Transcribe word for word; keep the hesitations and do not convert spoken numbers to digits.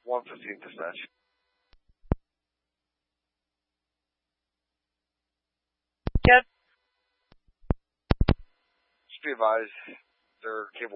one fifteen dispatch. Yes. Just be advised, their cable